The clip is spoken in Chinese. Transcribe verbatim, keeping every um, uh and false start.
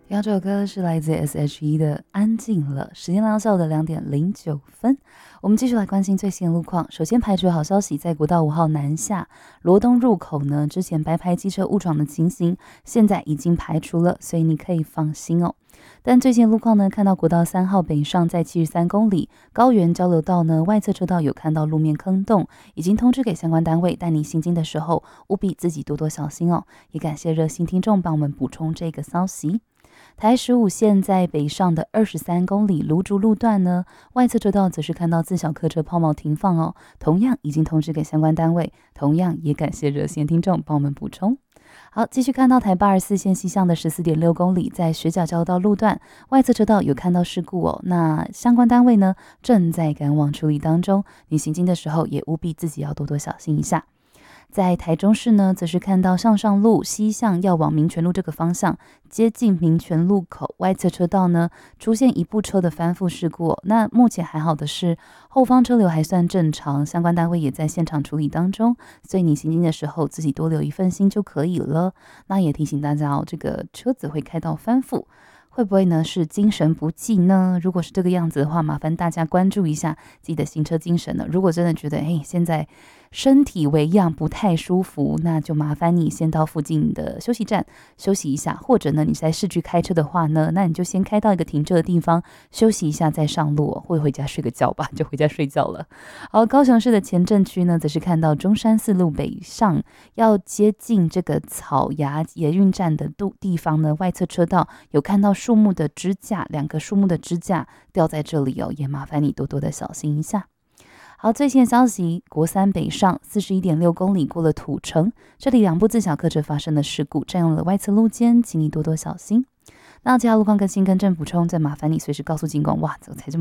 刚刚这首歌是来自 S H E 的《安静了》，时间来到下午的两点零九分。我们继续来关心最新的路况。首先排除好消息，在国道五号南下罗东入口呢，之前白牌机车误闯的情形，现在已经排除了，所以你可以放心哦。但最近路况呢，看到国道三号北上在七十三公里高原交流道呢，外侧车道有看到路面坑洞，已经通知给相关单位，带你行经的时候务必自己多多小心哦。也感谢热心听众帮我们补充这个消息。台十五线在北上的二十三公里芦竹路段呢，外侧车道则是看到自小客车抛锚停放哦，同样已经通知给相关单位，同样也感谢热线听众帮我们补充。好，继续看到台八十四线西向的十四点六公里，在雪角交道路段外侧车道有看到事故哦，那相关单位呢正在赶往处理当中，你行经的时候也务必自己要多多小心一下。在台中市呢，则是看到向上路西向要往民权路这个方向，接近民权路口外侧车道呢，出现一部车的翻覆事故、哦。那目前还好的是，后方车流还算正常，相关单位也在现场处理当中，所以你行进的时候自己多留一份心就可以了。那也提醒大家哦，这个车子会开到翻覆。会不会呢是精神不济呢？如果是这个样子的话，麻烦大家关注一下自己的行车精神了。如果真的觉得哎现在身体为恙不太舒服，那就麻烦你先到附近的休息站休息一下，或者呢你在市区开车的话呢，那你就先开到一个停车的地方休息一下再上路、哦，会回家睡个觉吧，就回家睡觉了。好，高雄市的前镇区呢，则是看到中山四路北上要接近这个草衙捷运站的地方呢，外侧车道有看到树木的支架，两个树木的支架掉在这里哦，也麻烦你多多的小心一下。好，最新的消息，国三北上四十一点六公里过了土城，这里两部自小客车发生了事故，占用了外侧路肩，请你多多小心。那其他路况更新跟正补充，再麻烦你随时告诉警管。哇，怎么才这么